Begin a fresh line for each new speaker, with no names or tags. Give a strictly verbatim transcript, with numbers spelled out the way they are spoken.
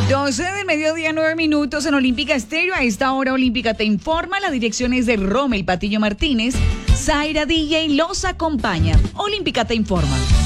doce del mediodía, nueve minutos en Olímpica Estéreo. A esta hora Olímpica te informa. La dirección es de Rommel Patillo Martínez. Zaira D J los acompaña. Olímpica te informa.